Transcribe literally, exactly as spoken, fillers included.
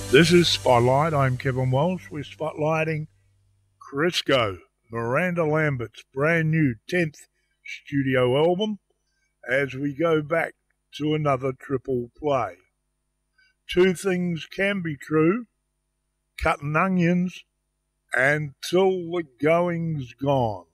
This is Spotlight. I'm Kevin Walsh. We're spotlighting Crisco, Miranda Lambert's brand new tenth studio album, as we go back to another triple play. Two Things Can Be True, Cutting Onions, and Till the Going's Gone.